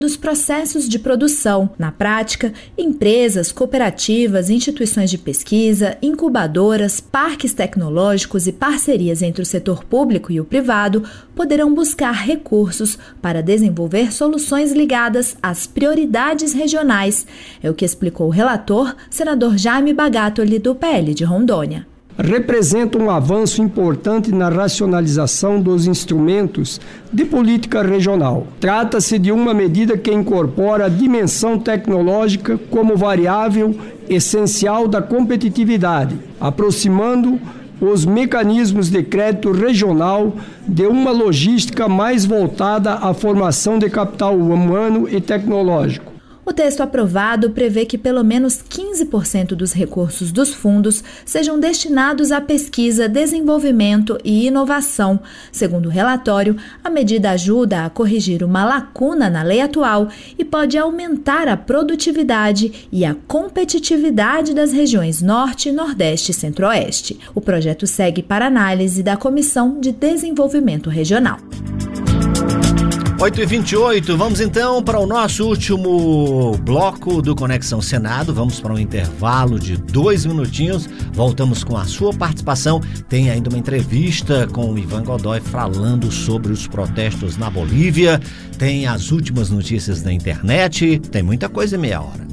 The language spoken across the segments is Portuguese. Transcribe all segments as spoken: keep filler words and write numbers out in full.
dos processos de produção. Na prática, empresas, cooperativas, instituições de pesquisa, incubadoras, parques tecnológicos e parcerias entre o setor público e o privado poderão buscar recursos para desenvolver soluções ligadas às prioridades regionais. É o que explicou o relator, senador Jaime Bagatoli, do P L de Rondônia. Representa um avanço importante na racionalização dos instrumentos de política regional. Trata-se de uma medida que incorpora a dimensão tecnológica como variável essencial da competitividade, aproximando os mecanismos de crédito regional de uma logística mais voltada à formação de capital humano e tecnológico. O texto aprovado prevê que pelo menos quinze por cento dos recursos dos fundos sejam destinados à pesquisa, desenvolvimento e inovação. Segundo o relatório, a medida ajuda a corrigir uma lacuna na lei atual e pode aumentar a produtividade e a competitividade das regiões Norte, Nordeste e Centro-Oeste. O projeto segue para análise da Comissão de Desenvolvimento Regional. oito e vinte e oito, vamos então para o nosso último bloco do Conexão Senado. Vamos para um intervalo de dois minutinhos. Voltamos com a sua participação. Tem ainda uma entrevista com o Ivan Godoy falando sobre os protestos na Bolívia. Tem as últimas notícias da internet. Tem muita coisa em meia hora.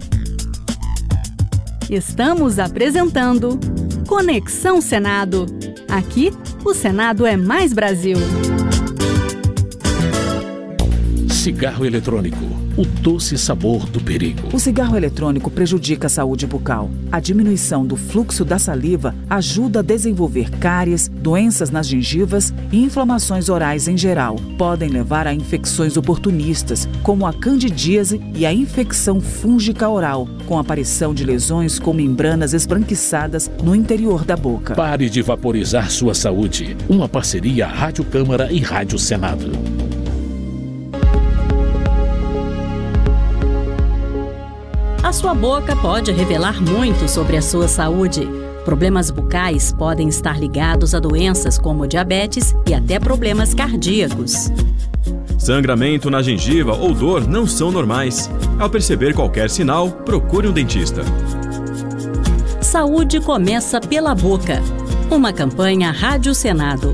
Estamos apresentando Conexão Senado. Aqui, o Senado é mais Brasil. Cigarro eletrônico, o doce sabor do perigo. O cigarro eletrônico prejudica a saúde bucal. A diminuição do fluxo da saliva ajuda a desenvolver cáries, doenças nas gengivas e inflamações orais em geral. Podem levar a infecções oportunistas, como a candidíase e a infecção fúngica oral, com aparição de lesões com membranas esbranquiçadas no interior da boca. Pare de vaporizar sua saúde. Uma parceria Rádio Câmara e Rádio Senado. A sua boca pode revelar muito sobre a sua saúde. Problemas bucais podem estar ligados a doenças como diabetes e até problemas cardíacos. Sangramento na gengiva ou dor não são normais. Ao perceber qualquer sinal, procure um dentista. Saúde começa pela boca. Uma campanha Rádio Senado.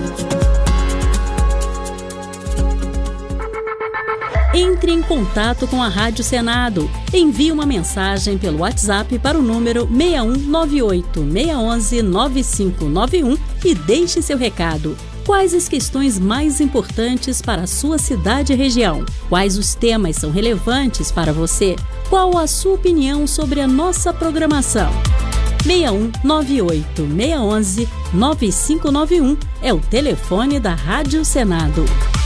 Entre em contato com a Rádio Senado. Envie uma mensagem pelo WhatsApp para o número seis um nove oito, seis um um, nove cinco nove um e deixe seu recado. Quais as questões mais importantes para a sua cidade e região? Quais os temas são relevantes para você? Qual a sua opinião sobre a nossa programação? seis um nove oito, seis um um, nove cinco nove um é o telefone da Rádio Senado.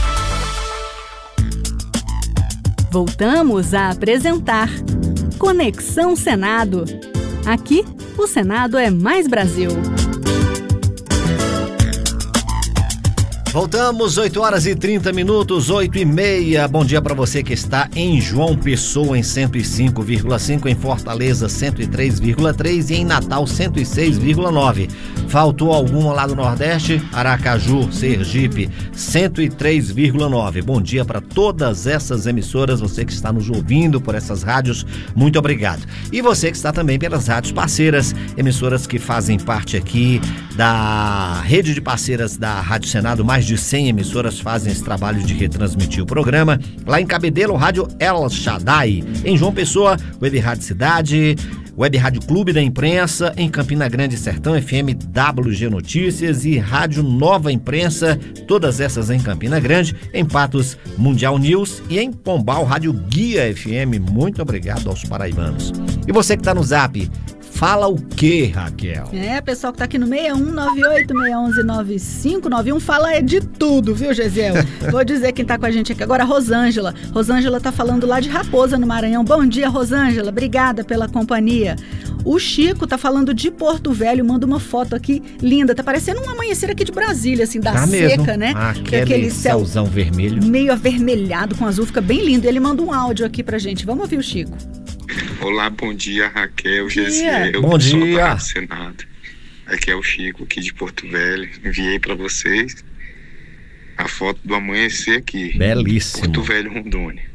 Voltamos a apresentar Conexão Senado. Aqui, o Senado é mais Brasil. Voltamos, oito horas e trinta minutos, oito e meia. Bom dia para você que está em João Pessoa, em cento e cinco vírgula cinco, em Fortaleza, cento e três vírgula três e em Natal, cento e seis vírgula nove. Faltou alguma lá do Nordeste? Aracaju, Sergipe, cento e três vírgula nove. Bom dia para todas essas emissoras, você que está nos ouvindo por essas rádios, muito obrigado. E você que está também pelas rádios parceiras, emissoras que fazem parte aqui da rede de parceiras da Rádio Senado. Mais de cem emissoras fazem esse trabalho de retransmitir o programa. Lá em Cabedelo, Rádio El Shaddai. Em João Pessoa, Web Rádio Cidade, Web Rádio Clube da Imprensa. Em Campina Grande, Sertão F M, W G Notícias e Rádio Nova Imprensa. Todas essas em Campina Grande. Em Patos, Mundial News. E em Pombal, Rádio Guia F M. Muito obrigado aos paraibanos. E você que está no Zap, fala o quê, Raquel? É, pessoal que tá aqui no seis um nove oito, seis um um, nove cinco nove um, fala é de tudo, viu, Gesiel? Vou dizer quem tá com a gente aqui agora, Rosângela. Rosângela tá falando lá de Raposa, no Maranhão. Bom dia, Rosângela, obrigada pela companhia. O Chico tá falando de Porto Velho, manda uma foto aqui linda, tá parecendo um amanhecer aqui de Brasília, assim, da tá seca, mesmo. né? Ah, aquele céuzão vermelho. Meio avermelhado com azul, fica bem lindo. Ele manda um áudio aqui pra gente, vamos ouvir o Chico. Olá, bom dia, Raquel, Gesiel. Bom dia. Senado. Aqui é o Chico, aqui de Porto Velho. Enviei para vocês a foto do amanhecer aqui. Belíssimo. Porto Velho, Rondônia.